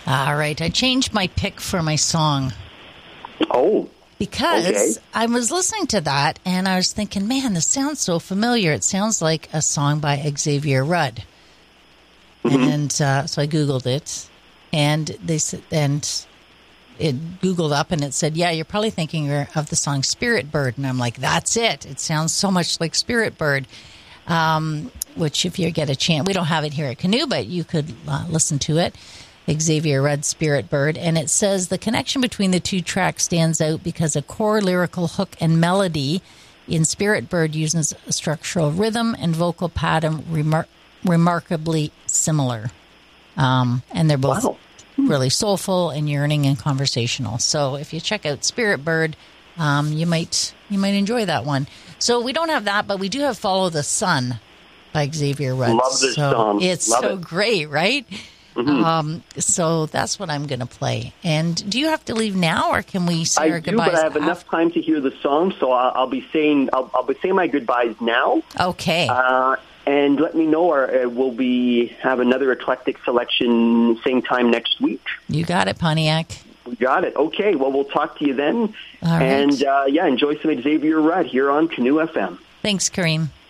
All right. I changed my pick for my song. Oh. Because I was listening to that and I was thinking, man, this sounds so familiar. It sounds like a song by Xavier Rudd. Mm-hmm. And so I Googled it, and they said, and it Googled up and it said, yeah, you're probably thinking of the song Spirit Bird. And I'm like, that's it. It sounds so much like Spirit Bird, which if you get a chance, we don't have it here at Canoe, but you could listen to it. Xavier Rudd, Spirit Bird, and it says the connection between the two tracks stands out because a core lyrical hook and melody in Spirit Bird uses a structural rhythm and vocal pattern remarkably similar. And they're both really soulful and yearning and conversational. So if you check out Spirit Bird, you might enjoy that one. So we don't have that, but we do have Follow the Sun by Xavier Rudd. Love this song. It's Love so it. great, right? Mm-hmm. So that's what I'm going to play. And do you have to leave now, or can we say our goodbyes? I do, but I have enough time to hear the song, so I'll be saying my goodbyes now. Okay. And let me know, or will we have another eclectic selection same time next week? You got it, Pontiac. We got it. Okay. Well, we'll talk to you then. All right. And enjoy some Xavier Rudd here on Canoe FM. Thanks, Kareem.